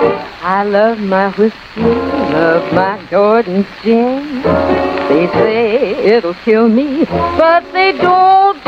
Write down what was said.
I love my whiskey, love my Jordan gin. They say it'll kill me, but they don't